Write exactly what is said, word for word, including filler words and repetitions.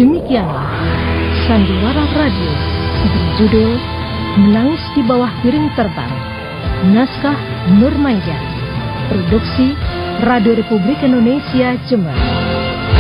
Demikianlah Sandiwara Radio berjudul Menangis di Bawah Piring Terbang. Naskah Nur Manjari. Produksi Radio Republik Indonesia Jember.